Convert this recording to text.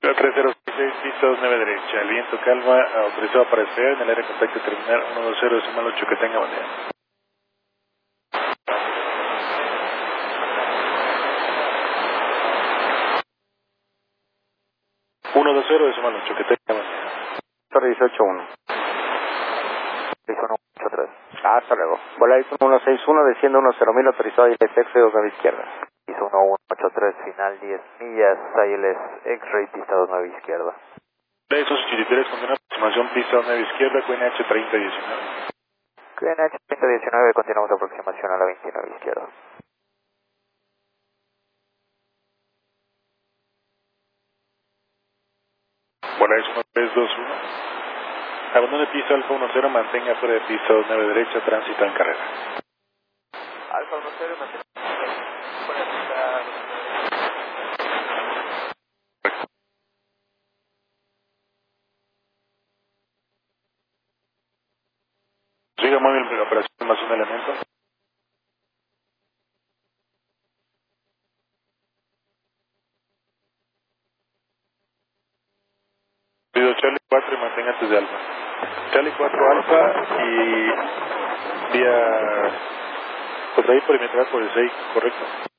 La 3066, pista 29 derecha. El viento calma, autorizado para despegar en el área de contacto terminal 120,8, que tenga buen día. 120,8, que tenga buen día. Torre 18-1. 6183. Hasta luego. Volaris 1161, desciende 10.000, autorizado y sexo 29 izquierda. Piso 1183, final 10 millas, ILS X-Ray, pista 29 izquierda. Volaris 83, con una aproximación pista 29 izquierda, QNH 3019. QNH 3019, continuamos aproximación a la 29 izquierda. Volaris 1321. Abandone pista Alfa 10, mantenga fuera de pista 29 derecha, tránsito en carrera. Alfa 10, mantenga fuera de pista. Siga móvil de operación más un elemento. Pido Charlie 4 y mantenga antes de Alfa. Charlie 4 Alfa y vía... Pues ahí perimetral por el 6, correcto.